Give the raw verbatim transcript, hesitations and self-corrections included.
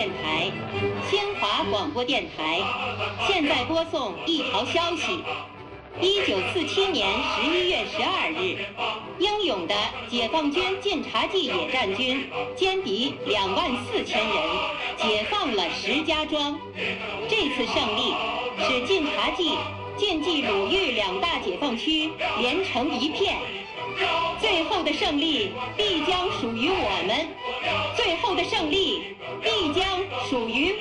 电台，新华广播电台，现在播送一条消息：一九四七年十一月十二日，英勇的解放军晋察冀野战军歼敌两万四千人，解放了石家庄。这次胜利使晋察冀、晋冀鲁豫两大解放区连成一片。最后的胜利必将属于我们，最后的胜利必将属于